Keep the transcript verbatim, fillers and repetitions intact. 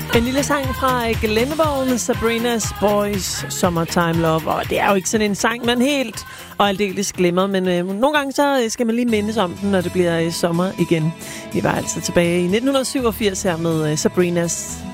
En lille sang fra Glennebogen, Sabrina's Boys, Summertime Love. Og det er jo ikke sådan en sang, man helt og aldeles glemmer, men øh, nogle gange så skal man lige mindes om den, når det bliver øh, sommer igen. Vi var altså tilbage i nitten syvogfirs her med øh, Sabrina's